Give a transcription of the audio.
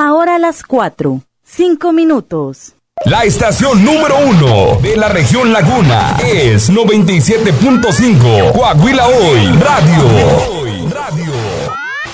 Ahora a las 4:05. La estación número 1 de la región Laguna es 97.5 Coahuila Hoy Radio.